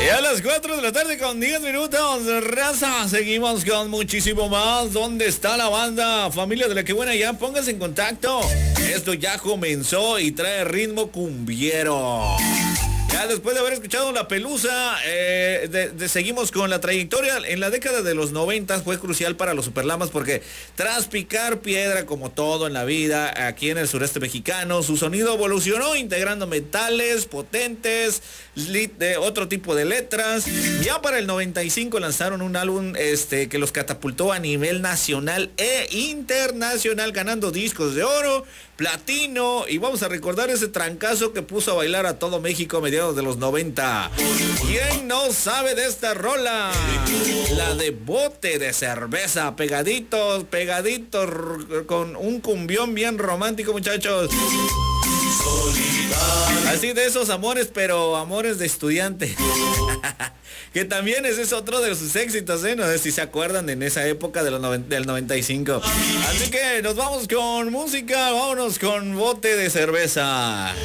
Y a las 4 de la tarde con 10 minutos, raza, seguimos con muchísimo más. ¿Dónde está la banda? Familia de la que buena, ya pónganse en contacto. Esto ya comenzó y trae ritmo cumbiero. Ya después de haber escuchado La Pelusa, seguimos con la trayectoria. En la década de los 90 fue crucial para los Superlamas porque tras picar piedra como todo en la vida aquí en el sureste mexicano, su sonido evolucionó integrando metales potentes, de otro tipo de letras. Ya para el 95 lanzaron un álbum que los catapultó a nivel nacional e internacional, ganando discos de oro, platino, y vamos a recordar ese trancazo que puso a bailar a todo México a mediados de los 90. ¿Quién no sabe de esta rola? La de Bote de Cerveza, pegaditos con un cumbión bien romántico, muchachos. Así de esos amores, pero amores de estudiante. Que también ese es otro de sus éxitos, no sé si se acuerdan en esa época de del 95. Así que nos vamos con música, vámonos con Bote de Cerveza.